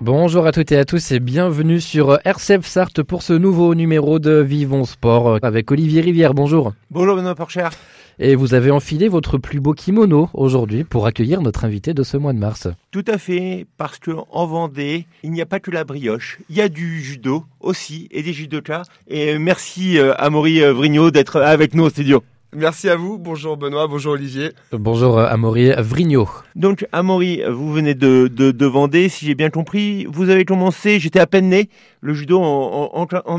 Bonjour à toutes et à tous et bienvenue sur RCF Sarthe pour ce nouveau numéro de Vivons Sport avec Olivier Rivière. Bonjour. Bonjour Benoît Porcher. Et vous avez enfilé votre plus beau kimono aujourd'hui pour accueillir notre invité de ce mois de mars. Tout à fait, parce qu'en Vendée, il n'y a pas que la brioche, il y a du judo aussi et des judokas. Et merci à Amaury Vrignot d'être avec nous au studio. Merci à vous, bonjour Benoît, bonjour Olivier. Bonjour Amaury Vrignot. Donc Amaury, vous venez de Vendée, si j'ai bien compris. Vous avez commencé, j'étais à peine né, le judo en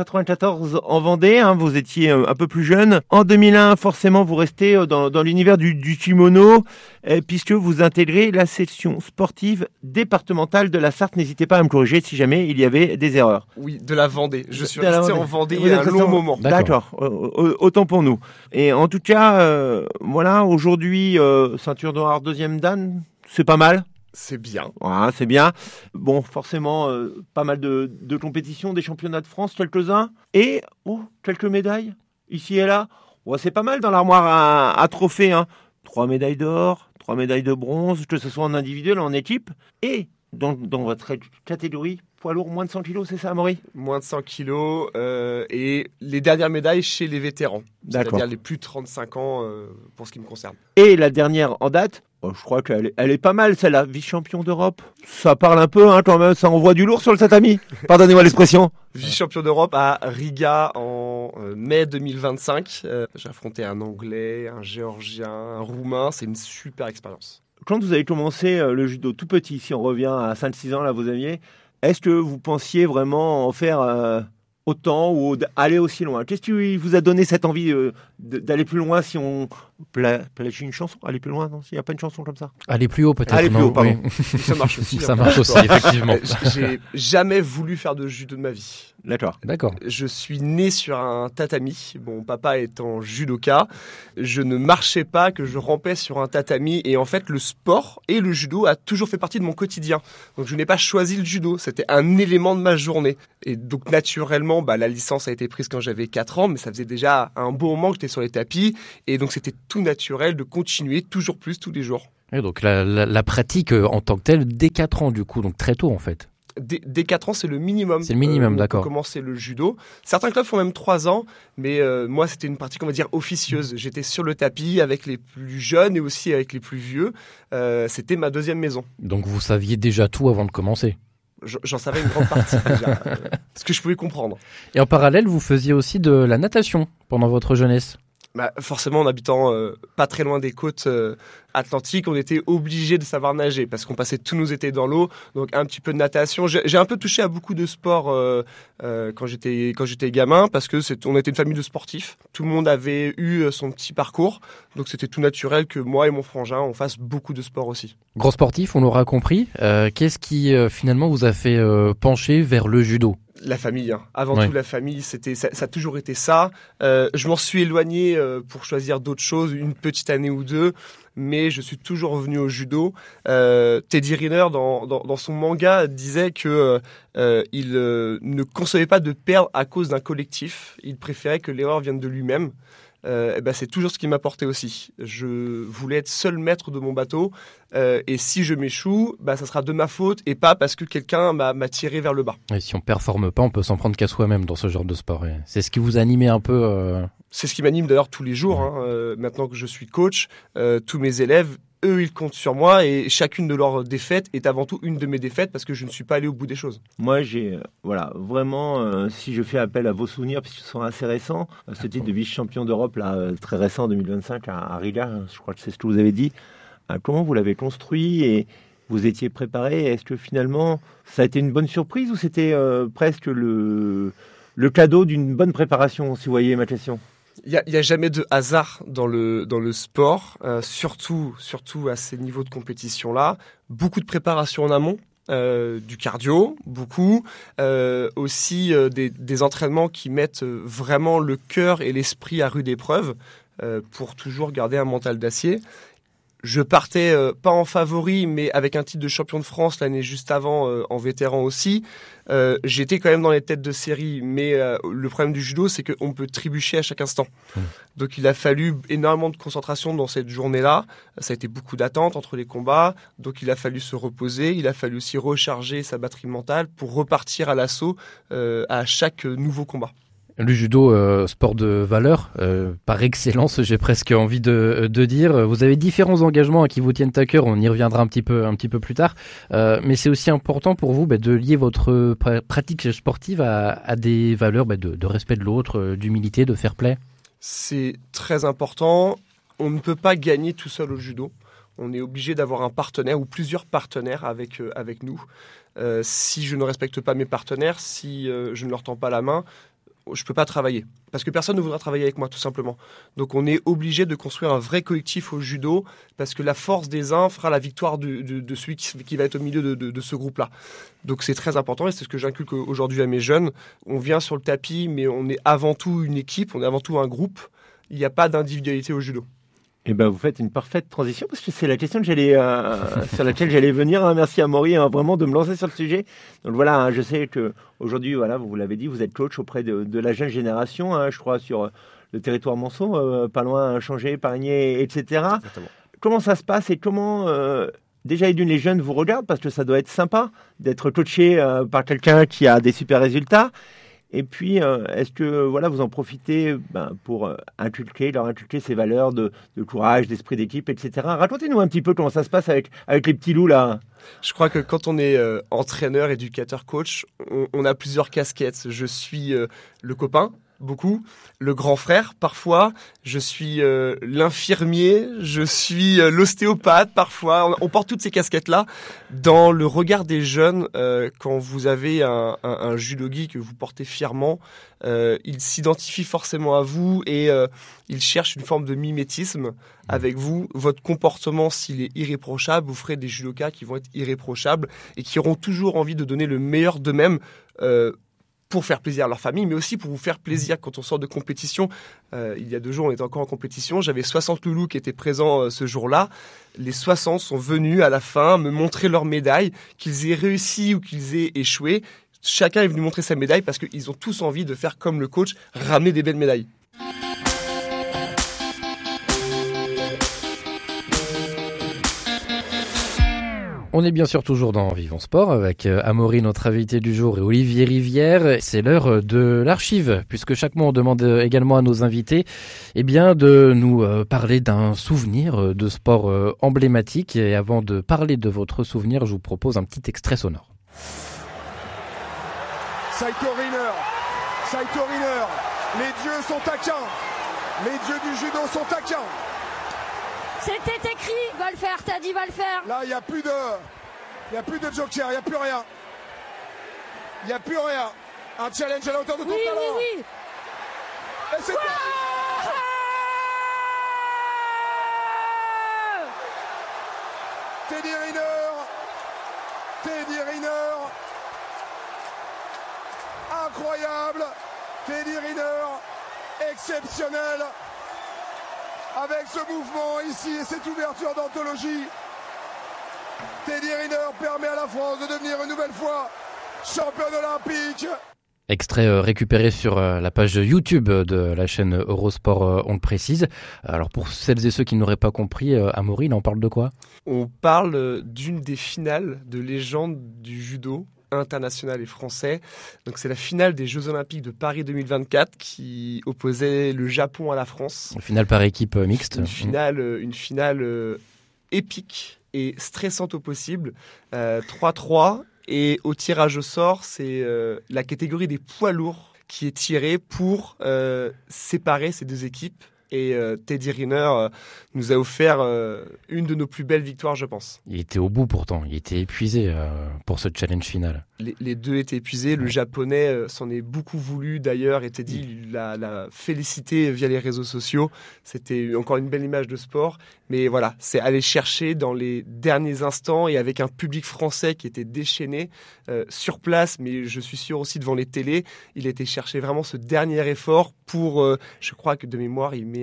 1994 en Vendée, hein, vous étiez un peu plus jeune. En 2001, forcément, vous restez dans l'univers du kimono, puisque vous intégrez la section sportive départementale de la Sarthe. N'hésitez pas à me corriger si jamais il y avait des erreurs. Oui, de la Vendée. Je suis resté en Vendée il y a un long moment. D'accord, autant pour nous. Et en tout cas, voilà, aujourd'hui, ceinture noire deuxième dan, c'est pas mal. C'est bien. Voilà, c'est bien. Bon, forcément, pas mal de compétitions, des championnats de France, quelques-uns. Et, quelques médailles, ici et là. Ouais, c'est pas mal dans l'armoire à trophées. Hein. 3 médailles d'or, 3 médailles de bronze, que ce soit en individuel ou en équipe. Et dans votre catégorie, poids lourd, moins de 100 kilos, c'est ça, Amaury ? Moins de 100 kilos et les dernières médailles chez les vétérans. D'accord. C'est-à-dire les plus de 35 ans pour ce qui me concerne. Et la dernière en date, je crois qu'elle est pas mal, celle-là, vice-champion d'Europe. Ça parle un peu, hein, quand même, ça envoie du lourd sur le tatami. Pardonnez-moi l'expression. Vice-champion d'Europe à Riga en mai 2025. J'ai affronté un Anglais, un Géorgien, un Roumain. C'est une super expérience. Quand vous avez commencé le judo tout petit, si on revient à 5-6 ans, là, vous aviez, est-ce que vous pensiez vraiment en faire autant ou aller aussi loin ? Qu'est-ce qui vous a donné cette envie d'aller plus loin si on plagie une chanson ? Aller plus loin, non ? S'il n'y a pas une chanson comme ça ? Aller plus haut peut-être. Aller plus haut, pardon. Oui. Ça marche aussi. Ça marche aussi, effectivement. J'ai jamais voulu faire de judo de ma vie. D'accord. Je suis né sur un tatami, mon papa étant judoka. Je ne marchais pas, que je rampais sur un tatami. Et en fait, le sport et le judo a toujours fait partie de mon quotidien. Donc je n'ai pas choisi le judo, c'était un élément de ma journée. Et donc naturellement, la licence a été prise quand j'avais 4 ans, mais ça faisait déjà un bon moment que j'étais sur les tapis. Et donc c'était tout naturel de continuer toujours plus tous les jours. Et donc la pratique en tant que telle dès 4 ans du coup, donc très tôt en fait. Dès 4 ans, c'est le minimum. C'est le minimum, d'accord. Pour commencer le judo. Certains clubs font même 3 ans, mais moi, c'était une pratique, on va dire, officieuse. J'étais sur le tapis avec les plus jeunes et aussi avec les plus vieux. C'était ma deuxième maison. Donc vous saviez déjà tout avant de commencer ? J'en savais une grande partie déjà, ce que je pouvais comprendre. Et en parallèle, vous faisiez aussi de la natation pendant votre jeunesse ? Forcément, en habitant pas très loin des côtes atlantiques, on était obligé de savoir nager parce qu'on passait tous nos étés dans l'eau. Donc un petit peu de natation. J'ai un peu touché à beaucoup de sports quand j'étais gamin parce que on était une famille de sportifs. Tout le monde avait eu son petit parcours, donc c'était tout naturel que moi et mon frangin on fasse beaucoup de sport aussi. Gros sportif, on l'aura compris. Qu'est-ce qui finalement vous a fait pencher vers le judo ? La famille, hein. Avant tout la famille, ça a toujours été ça. Je m'en suis éloigné pour choisir d'autres choses, une petite année ou deux, mais je suis toujours revenu au judo. Teddy Riner, dans son manga, disait que il ne concevait pas de perdre à cause d'un collectif. Il préférait que l'erreur vienne de lui-même. C'est toujours ce qui m'a porté aussi. Je voulais être seul maître de mon bateau et si je m'échoue, ça sera de ma faute et pas parce que quelqu'un m'a tiré vers le bas. Et si on performe pas, on peut s'en prendre qu'à soi-même dans ce genre de sport. Et c'est ce qui vous animait un peu C'est ce qui m'anime d'ailleurs tous les jours. Hein. Maintenant que je suis coach, tous mes élèves, eux, ils comptent sur moi et chacune de leurs défaites est avant tout une de mes défaites parce que je ne suis pas allé au bout des choses. Moi, j'ai vraiment, si je fais appel à vos souvenirs, puisqu'ils sont assez récents, ce titre de vice-champion d'Europe, là, très récent, en 2025, à Riga, je crois que c'est ce que vous avez dit. Comment vous l'avez construit et vous étiez préparé ? Est-ce que finalement, ça a été une bonne surprise ou c'était presque le cadeau d'une bonne préparation, si vous voyez ma question ? Il y a jamais de hasard dans le sport, surtout à ces niveaux de compétition-là. Beaucoup de préparation en amont, du cardio, beaucoup. Aussi des entraînements qui mettent vraiment le cœur et l'esprit à rude épreuve pour toujours garder un mental d'acier. Je partais pas en favori, mais avec un titre de champion de France l'année juste avant, en vétéran aussi. J'étais quand même dans les têtes de série, mais le problème du judo, c'est qu'on peut trébucher à chaque instant. Donc il a fallu énormément de concentration dans cette journée-là. Ça a été beaucoup d'attente entre les combats, donc il a fallu se reposer. Il a fallu aussi recharger sa batterie mentale pour repartir à l'assaut à chaque nouveau combat. Le judo, sport de valeur, par excellence, j'ai presque envie de dire. Vous avez différents engagements qui vous tiennent à cœur, on y reviendra un petit peu plus tard. Mais c'est aussi important pour vous de lier votre pratique sportive à des valeurs de respect de l'autre, d'humilité, de fair play. C'est très important. On ne peut pas gagner tout seul au judo. On est obligé d'avoir un partenaire ou plusieurs partenaires avec nous. Si je ne respecte pas mes partenaires, si je ne leur tends pas la main, je peux pas travailler. Parce que personne ne voudra travailler avec moi, tout simplement. Donc on est obligé de construire un vrai collectif au judo, parce que la force des uns fera la victoire de celui qui va être au milieu de ce groupe-là. Donc c'est très important, et c'est ce que j'inculque aujourd'hui à mes jeunes. On vient sur le tapis, mais on est avant tout une équipe, on est avant tout un groupe. Il n'y a pas d'individualité au judo. Eh ben, vous faites une parfaite transition, parce que c'est la question que sur laquelle j'allais venir. Merci Amaury, vraiment de me lancer sur le sujet. Donc voilà, je sais que aujourd'hui, voilà, vous l'avez dit, vous êtes coach auprès de la jeune génération, je crois, sur le territoire Monceau, pas loin, Changé, Parigné, etc. Exactement. Comment ça se passe et comment déjà les jeunes vous regardent, parce que ça doit être sympa d'être coaché par quelqu'un qui a des super résultats. Et puis, est-ce que vous en profitez pour leur inculquer ces valeurs de courage, d'esprit d'équipe, etc. Racontez-nous un petit peu comment ça se passe avec les petits loups là. Je crois que quand on est entraîneur, éducateur, coach, on a plusieurs casquettes. Je suis le copain, beaucoup, le grand frère parfois, je suis l'infirmier, je suis l'ostéopathe parfois. On porte toutes ces casquettes-là. Dans le regard des jeunes, quand vous avez un judogi que vous portez fièrement, il s'identifie forcément à vous et il cherche une forme de mimétisme avec vous. Votre comportement, s'il est irréprochable, vous ferez des judokas qui vont être irréprochables et qui auront toujours envie de donner le meilleur d'eux-mêmes pour faire plaisir à leur famille, mais aussi pour vous faire plaisir quand on sort de compétition. Il y a 2 jours, on était encore en compétition. J'avais 60 loulous qui étaient présents ce jour-là. Les 60 sont venus à la fin me montrer leur médaille, qu'ils aient réussi ou qu'ils aient échoué. Chacun est venu montrer sa médaille parce qu'ils ont tous envie de faire comme le coach, ramener des belles médailles. On est bien sûr toujours dans Vivons Sport avec Amaury, notre invité du jour, et Olivier Rivière. C'est l'heure de l'archive, puisque chaque mois on demande également à nos invités de nous parler d'un souvenir de sport emblématique. Et avant de parler de votre souvenir, je vous propose un petit extrait sonore. Saito Riner, les dieux sont taquins, les dieux du judo sont taquins. C'était écrit, va le faire, t'as dit va le faire. Là, il n'y a plus de joker, il n'y a plus rien. Il n'y a plus rien. Un challenge à la hauteur de ton talent. Oui. Et c'est Teddy Riner. Incroyable. Teddy Riner. Exceptionnel. Avec ce mouvement ici et cette ouverture d'anthologie, Teddy Riner permet à la France de devenir une nouvelle fois championne olympique. Extrait récupéré sur la page YouTube de la chaîne Eurosport, on le précise. Alors pour celles et ceux qui n'auraient pas compris, Amaury, il en parle de quoi ? On parle d'une des finales de légende du judo international et français. Donc c'est la finale des Jeux Olympiques de Paris 2024 qui opposait le Japon à la France. Une finale par équipe mixte. Une finale épique et stressante au possible. 3-3 et au tirage au sort, c'est la catégorie des poids lourds qui est tirée pour séparer ces 2 équipes. Et Teddy Riner nous a offert une de nos plus belles victoires, je pense. Il était au bout pourtant, il était épuisé pour ce challenge final. Les 2 étaient épuisés, le japonais s'en est beaucoup voulu d'ailleurs, et Teddy l'a félicité via les réseaux sociaux. C'était encore une belle image de sport, mais voilà, c'est aller chercher dans les derniers instants et avec un public français qui était déchaîné sur place, mais je suis sûr aussi devant les télés, il était chercher vraiment ce dernier effort pour, je crois que de mémoire, il met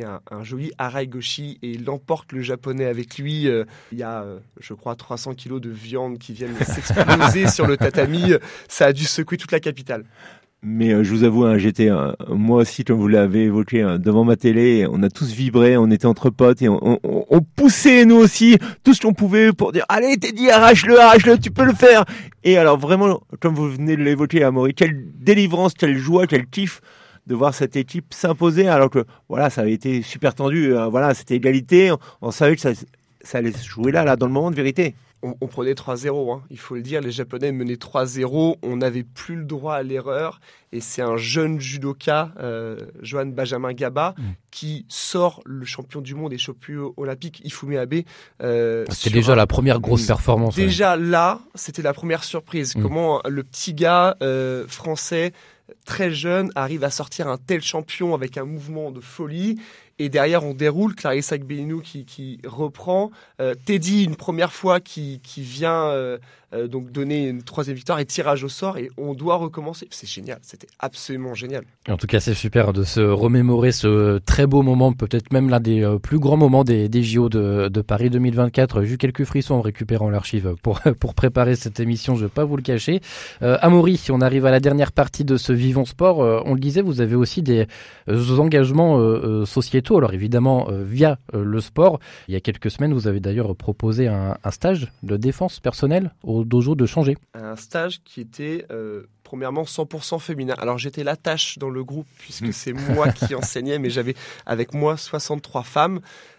fait un joli Harai-goshi et il emporte le japonais avec lui. Il y a, je crois, 300 kilos de viande qui viennent s'exploser sur le tatami. Ça a dû secouer toute la capitale. Mais je vous avoue, j'étais moi aussi, comme vous l'avez évoqué, devant ma télé. On a tous vibré, on était entre potes et on poussait nous aussi tout ce qu'on pouvait pour dire allez Teddy, arrache-le, tu peux le faire. Et alors vraiment, comme vous venez de l'évoquer, Amaury, quelle délivrance, quelle joie, quel kiff de voir cette équipe s'imposer. Alors que voilà, ça avait été super tendu. Voilà, c'était égalité. On savait que ça allait se jouer là, dans le moment de vérité. On prenait 3-0, il faut le dire, les Japonais menaient 3-0, on n'avait plus le droit à l'erreur, et c'est un jeune judoka, Johan Benjamin Gaba, qui sort le champion du monde et champion olympique, Ifumi Abe. C'était déjà la première grosse performance. Déjà là, c'était la première surprise, comment le petit gars français, très jeune, arrive à sortir un tel champion avec un mouvement de folie. Et derrière, on déroule. Clarissa Gbelinou qui reprend. Teddy, une première fois, qui vient donc donner une troisième victoire et tirage au sort. Et on doit recommencer. C'est génial. C'était absolument génial. En tout cas, c'est super de se remémorer ce très beau moment. Peut-être même l'un des plus grands moments des JO de Paris 2024. J'ai eu quelques frissons en récupérant l'archive pour préparer cette émission. Je ne vais pas vous le cacher. Amaury, on arrive à la dernière partie de ce Vivons Sport. On le disait, vous avez aussi des engagements sociétaux. Alors évidemment via le sport. Il y a quelques semaines, vous avez d'ailleurs proposé un stage de défense personnelle au dojo de Changé. Un stage qui était premièrement 100% féminin. Alors j'étais la tâche dans le groupe puisque c'est moi qui enseignais, mais j'avais avec moi 63 femmes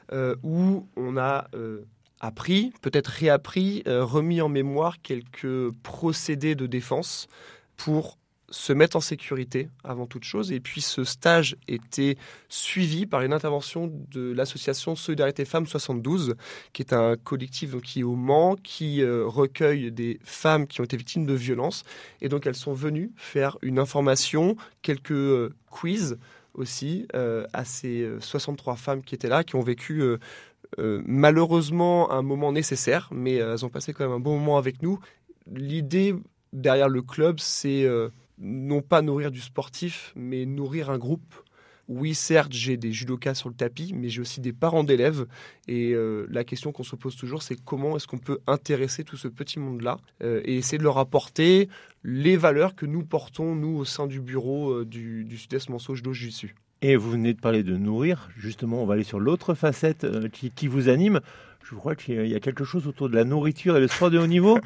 où on a appris, peut-être réappris, remis en mémoire quelques procédés de défense pour se mettre en sécurité avant toute chose. Et puis ce stage était suivi par une intervention de l'association Solidarité Femmes 72, qui est un collectif donc, qui est au Mans, qui recueille des femmes qui ont été victimes de violences. Et donc elles sont venues faire une information, quelques quiz aussi à ces 63 femmes qui étaient là, qui ont vécu malheureusement un moment nécessaire, mais elles ont passé quand même un bon moment avec nous. L'idée derrière le club, c'est non pas nourrir du sportif, mais nourrir un groupe. Oui, certes, j'ai des judokas sur le tapis, mais j'ai aussi des parents d'élèves. Et la question qu'on se pose toujours, c'est comment est-ce qu'on peut intéresser tout ce petit monde-là et essayer de leur apporter les valeurs que nous portons, nous, au sein du bureau du Sud-Est Manceau Judo Jiu-Jitsu. Et vous venez de parler de nourrir. Justement, on va aller sur l'autre facette qui vous anime. Je crois qu'il y a quelque chose autour de la nourriture et le sport de haut niveau.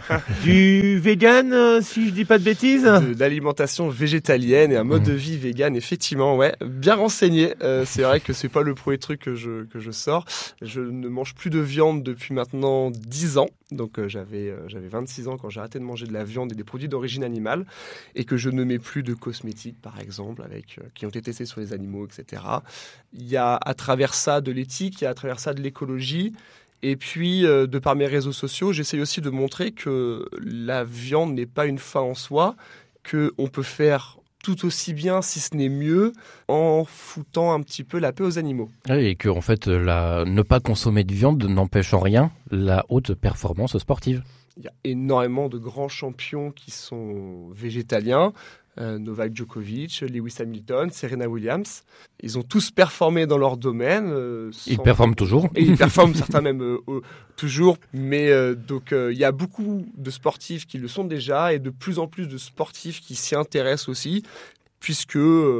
Du vegan, si je dis pas de bêtises. De l'alimentation végétalienne et un mode de vie vegan, effectivement, ouais. Bien renseigné. C'est vrai que c'est pas le premier truc que je sors. Je ne mange plus de viande depuis maintenant 10 ans. Donc j'avais 26 ans quand j'ai arrêté de manger de la viande et des produits d'origine animale. Et que je ne mets plus de cosmétiques, par exemple, qui ont été testés sur les animaux, etc. Il y a à travers ça de l'éthique, il y a à travers ça de l'écologie. Et puis, de par mes réseaux sociaux, j'essaye aussi de montrer que la viande n'est pas une fin en soi, qu'on peut faire tout aussi bien, si ce n'est mieux, en foutant un petit peu la paix aux animaux. Et que, en fait, ne pas consommer de viande n'empêche en rien la haute performance sportive. Il y a énormément de grands champions qui sont végétaliens. Novak Djokovic, Lewis Hamilton, Serena Williams. Ils ont tous performé dans leur domaine. Ils performent toujours. Et ils performent certains même toujours. Mais donc il y a beaucoup de sportifs qui le sont déjà et de plus en plus de sportifs qui s'y intéressent aussi, puisque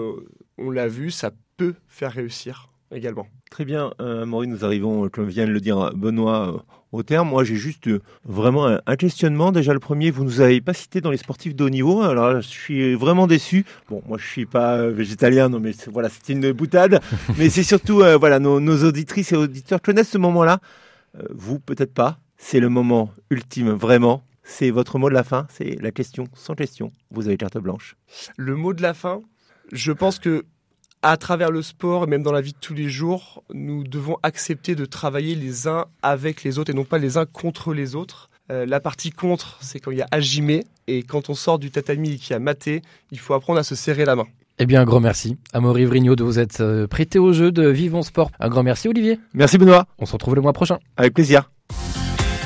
on l'a vu, ça peut faire réussir également. Très bien, Amaury, nous arrivons, comme vient de le dire Benoît, au terme. Moi, j'ai juste vraiment un questionnement. Déjà, le premier, vous ne nous avez pas cité dans les sportifs de haut niveau. Alors là, je suis vraiment déçu. Bon, moi, je suis pas végétalien, non, mais voilà, c'était une boutade. Mais c'est surtout, voilà, nos auditrices et auditeurs connaissent ce moment-là. Vous, peut-être pas. C'est le moment ultime, vraiment. C'est votre mot de la fin. C'est la question sans question. Vous avez carte blanche. Le mot de la fin, je pense que à travers le sport et même dans la vie de tous les jours, nous devons accepter de travailler les uns avec les autres et non pas les uns contre les autres. La partie contre, c'est quand il y a hajime, et quand on sort du tatami et qu'il y a maté, il faut apprendre à se serrer la main. Eh bien, un grand merci, Amaury Vrignaud, de vous être prêté au jeu de Vivons Sport. Un grand merci, Olivier. Merci, Benoît. On se retrouve le mois prochain. Avec plaisir.